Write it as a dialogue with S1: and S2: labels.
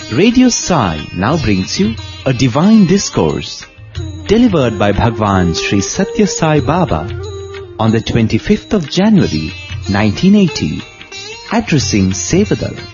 S1: Radio Sai now brings you a divine discourse delivered by Bhagwan Sri Satya Sai Baba on the 25th of January 1980, addressing Sevadal.